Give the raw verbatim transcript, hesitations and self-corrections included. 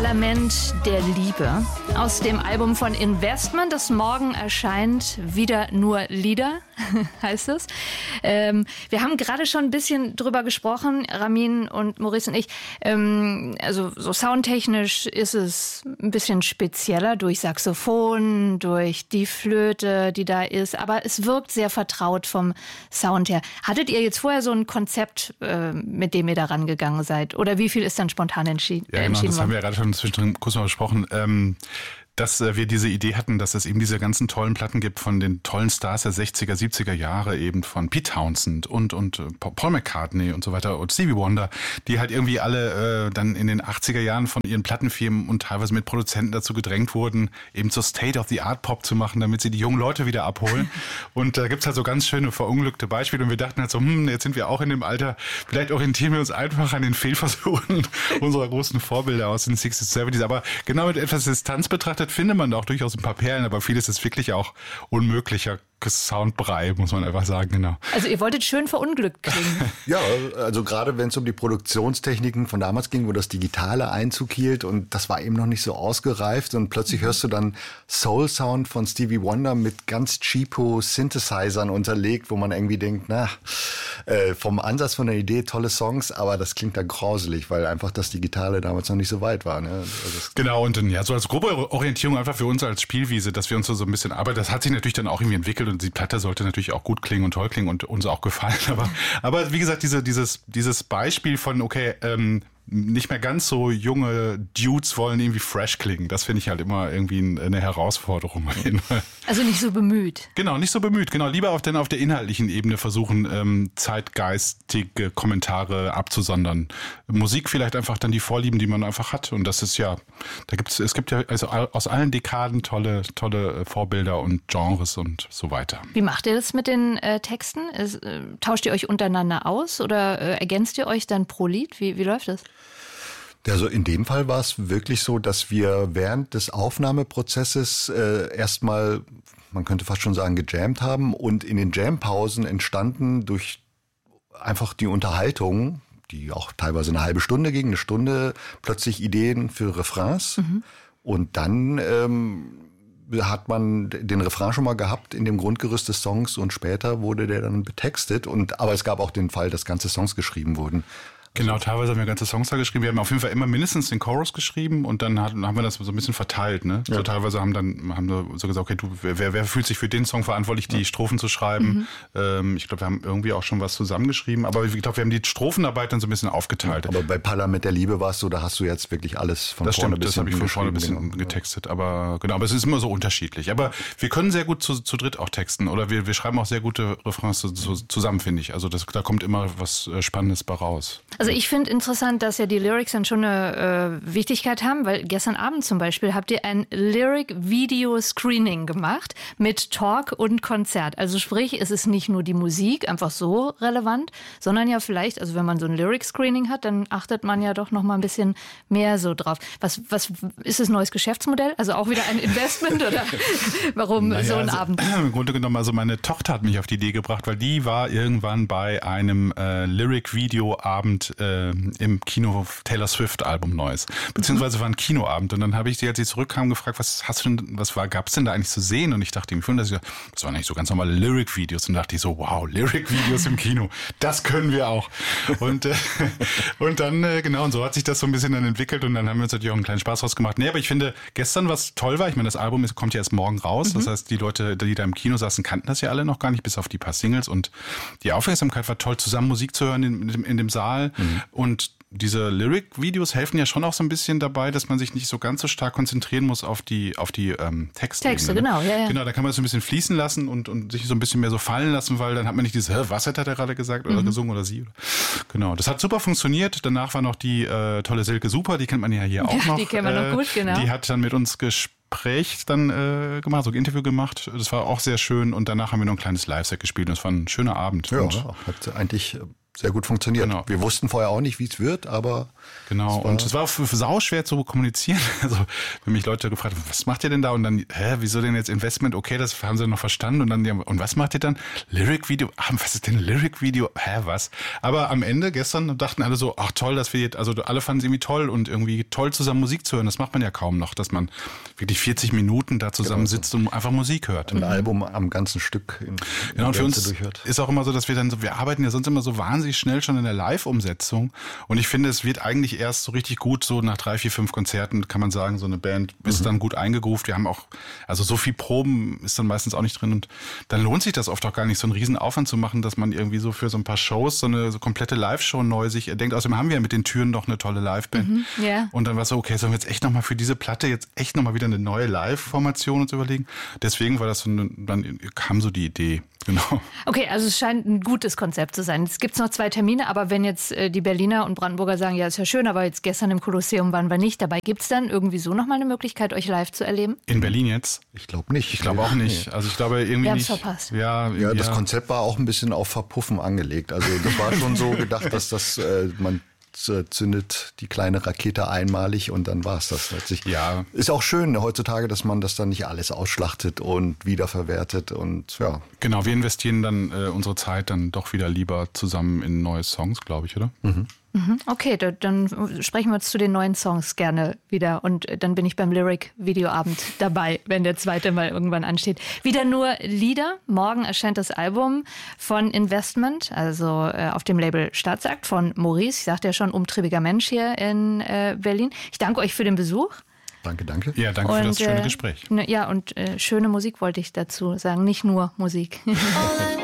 Parlament der Liebe. Aus dem Album von Investment, das morgen erscheint, wieder nur Lieder, heißt es. Ähm, wir haben gerade schon ein bisschen drüber gesprochen, Ramin und Maurice und ich. Ähm, also so soundtechnisch ist es ein bisschen spezieller durch Saxophon, durch die Flöte, die da ist. Aber es wirkt sehr vertraut vom Sound her. Hattet ihr jetzt vorher so ein Konzept, äh, mit dem ihr da rangegangen seid? Oder wie viel ist dann spontan entschieden? Ja, genau, das haben wir ja gerade schon zwischendrin kurz mal besprochen. Ähm, dass äh, wir diese Idee hatten, dass es eben diese ganzen tollen Platten gibt von den tollen Stars der sechziger, siebziger Jahre, eben von Pete Townsend und und äh, Paul McCartney und so weiter und Stevie Wonder, die halt irgendwie alle äh, dann in den achtziger Jahren von ihren Plattenfirmen und teilweise mit Produzenten dazu gedrängt wurden, eben zur State-of-the-Art-Pop zu machen, damit sie die jungen Leute wieder abholen. Und da äh, gibt's halt so ganz schöne verunglückte Beispiele und wir dachten halt so, hm, jetzt sind wir auch in dem Alter, vielleicht orientieren wir uns einfach an den Fehlversuchen unserer großen Vorbilder aus den sechziger, siebziger. Aber genau mit etwas Distanz betrachtet findet man da auch durchaus ein paar Perlen, aber vieles ist wirklich auch unmöglicher Soundbrei, muss man einfach sagen, genau. Also ihr wolltet schön verunglückt klingen. Ja, also gerade wenn es um die Produktionstechniken von damals ging, wo das Digitale Einzug hielt und das war eben noch nicht so ausgereift und plötzlich hörst du dann Soul-Sound von Stevie Wonder mit ganz cheapo Synthesizern unterlegt, wo man irgendwie denkt, na, äh, vom Ansatz von der Idee tolle Songs, aber das klingt dann grauselig, weil einfach das Digitale damals noch nicht so weit war. Ne? Also genau, und ja, so als grobe Orientierung einfach für uns als Spielwiese, dass wir uns so, so ein bisschen, aber das hat sich natürlich dann auch irgendwie entwickelt und die Platte sollte natürlich auch gut klingen und toll klingen und uns auch gefallen. Aber, aber wie gesagt, diese, dieses, dieses Beispiel von, okay, ähm, nicht mehr ganz so junge Dudes wollen irgendwie fresh klingen. Das finde ich halt immer irgendwie eine Herausforderung. Also nicht so bemüht. Genau, nicht so bemüht. Genau, lieber auf, denn auf der inhaltlichen Ebene versuchen, ähm, zeitgeistige Kommentare abzusondern. Musik vielleicht einfach dann die Vorlieben, die man einfach hat. Und das ist ja, da gibt's, es gibt ja also aus allen Dekaden tolle, tolle Vorbilder und Genres und so weiter. Wie macht ihr das mit den äh, Texten? Es, äh, tauscht ihr euch untereinander aus oder äh, ergänzt ihr euch dann pro Lied? Wie, wie läuft das? Also in dem Fall war es wirklich so, dass wir während des Aufnahmeprozesses äh, erstmal, man könnte fast schon sagen, gejammt haben und in den Jampausen entstanden durch einfach die Unterhaltung, die auch teilweise eine halbe Stunde ging, eine Stunde, plötzlich Ideen für Refrains mhm. und dann ähm, hat man den Refrain schon mal gehabt in dem Grundgerüst des Songs und später wurde der dann betextet und aber es gab auch den Fall, dass ganze Songs geschrieben wurden. Genau, teilweise haben wir ganze Songs da geschrieben. Wir haben auf jeden Fall immer mindestens den Chorus geschrieben und dann haben wir das so ein bisschen verteilt. Ne? Ja. So teilweise haben dann haben wir so gesagt, okay, du, wer, wer fühlt sich für den Song verantwortlich, die ja. Strophen zu schreiben? Mhm. Ähm, ich glaube, wir haben irgendwie auch schon was zusammengeschrieben, aber ich glaube, wir haben die Strophenarbeit dann so ein bisschen aufgeteilt. Ja, aber bei Parlament der Liebe war es so, da hast du jetzt wirklich alles von das vorne stimmt, bis hinten. Das habe ich von vorne bis genau. hinten getextet. Aber genau, aber es ist immer so unterschiedlich. Aber wir können sehr gut zu, zu dritt auch texten oder wir, wir schreiben auch sehr gute Refrains zu, zu, zusammen, finde ich. Also das, da kommt immer was Spannendes bei raus. Also ich finde interessant, dass ja die Lyrics dann schon eine äh, Wichtigkeit haben, weil gestern Abend zum Beispiel habt ihr ein Lyric-Video-Screening gemacht mit Talk und Konzert. Also sprich, es ist nicht nur die Musik einfach so relevant, sondern ja vielleicht, also wenn man so ein Lyric-Screening hat, dann achtet man ja doch noch mal ein bisschen mehr so drauf. Was, was ist das neues Geschäftsmodell? Also auch wieder ein Investment oder warum naja, so ein also, Abend? Im Grunde genommen, also meine Tochter hat mich auf die Idee gebracht, weil die war irgendwann bei einem äh, Lyric-Video-Abend äh, im Kino Taylor Swift Album Neues. Beziehungsweise war ein Kinoabend und dann habe ich sie, als sie zurückkam, gefragt, was hast du denn, was war, gab's denn da eigentlich zu sehen? Und ich dachte mir, das waren eigentlich so ganz normale Lyric-Videos und dachte ich so, wow, Lyric-Videos im Kino, das können wir auch. Und, äh, und dann, äh, genau, und so hat sich das so ein bisschen dann entwickelt und dann haben wir uns natürlich auch einen kleinen Spaß draus gemacht. Nee, aber ich finde, gestern, was toll war, ich meine, das Album ist, kommt ja erst morgen raus, mhm. das heißt, die Leute, die da im Kino saßen, kannten das ja alle noch gar nicht, bis auf die paar Singles und die Aufmerksamkeit war toll, zusammen Musik zu hören in, in, in dem Saal mhm. und diese Lyric-Videos helfen ja schon auch so ein bisschen dabei, dass man sich nicht so ganz so stark konzentrieren muss auf die auf die ähm, Texte. Texte, genau, ja, ja. Genau, da kann man das so ein bisschen fließen lassen und, und sich so ein bisschen mehr so fallen lassen, weil dann hat man nicht dieses, hä, was hat er gerade gesagt oder mhm. gesungen oder sie. Genau, das hat super funktioniert. Danach war noch die äh, tolle Silke Super, die kennt man ja hier auch ja, noch. Die kennen wir äh, noch gut, genau. Die hat dann mit uns Gespräch dann äh, gemacht, so ein Interview gemacht. Das war auch sehr schön und danach haben wir noch ein kleines Live-Set gespielt und es war ein schöner Abend. Ja, und hat eigentlich sehr gut funktioniert. Genau. Wir wussten vorher auch nicht, wie es wird, aber... Genau, es war und es war für, für sau schwer zu kommunizieren. Also, wenn mich Leute gefragt haben, was macht ihr denn da? Und dann, hä, wieso denn jetzt Investment? Okay, das haben sie noch verstanden. Und dann, und was macht ihr dann? Lyric-Video? Ah, was ist denn ein Lyric-Video? Hä, was? Aber am Ende, gestern, dachten alle so, ach toll, dass wir jetzt, also alle fanden es irgendwie toll und irgendwie toll zusammen Musik zu hören. Das macht man ja kaum noch, dass man wirklich vierzig Minuten da zusammen Genau. sitzt und einfach Musik hört. ein Album am ganzen Stück in, in Genau, und für uns durchhört. ist auch immer so, dass wir dann so, wir arbeiten ja sonst immer so wahnsinnig schnell schon in der Live-Umsetzung. Und ich finde, es wird eigentlich erst so richtig gut, so nach drei, vier, fünf Konzerten kann man sagen, so eine Band ist mhm. dann gut eingegroovt. Wir haben auch, also so viel Proben ist dann meistens auch nicht drin. Und dann lohnt sich das oft auch gar nicht, so einen riesen Aufwand zu machen, dass man irgendwie so für so ein paar Shows so eine so komplette Live-Show neu sich denkt. Außerdem haben wir ja mit den Türen doch eine tolle Live-Band. Mhm, yeah. Und dann war es so, okay, sollen wir jetzt echt nochmal für diese Platte jetzt echt nochmal wieder eine neue Live-Formation uns überlegen? Deswegen war das so, eine, dann kam so die Idee. Genau. Okay, also es scheint ein gutes Konzept zu sein. Es gibt noch zwei Termine, aber wenn jetzt äh, die Berliner und Brandenburger sagen, ja, ist ja schön, aber jetzt gestern im Kolosseum waren wir nicht dabei, gibt es dann irgendwie so nochmal eine Möglichkeit, euch live zu erleben? In Berlin jetzt? Ich glaube nicht. Ich glaube auch nicht. Also ich glaube irgendwie Wir nicht. haben's verpasst. Ja, Ja, das Konzept war auch ein bisschen auf Verpuffen angelegt. Also das war schon so gedacht, dass das äh, man zündet die kleine Rakete einmalig und dann war es das letztlich. Ja. Ist auch schön heutzutage, dass man das dann nicht alles ausschlachtet und wiederverwertet und ja. Genau, wir investieren dann äh, unsere Zeit dann doch wieder lieber zusammen in neue Songs, glaube ich, oder? Mhm. Okay, da, dann sprechen wir uns zu den neuen Songs gerne wieder und dann bin ich beim Lyric-Videoabend dabei, wenn der zweite mal irgendwann ansteht. Wieder nur Lieder. Morgen erscheint das Album von Investment, also äh, auf dem Label Staatsakt von Maurice. Ich sagte ja schon, umtriebiger Mensch hier in äh, Berlin. Ich danke euch für den Besuch. Danke, danke. Ja, danke und, für das schöne äh, Gespräch. Ne, ja, und äh, schöne Musik wollte ich dazu sagen, nicht nur Musik.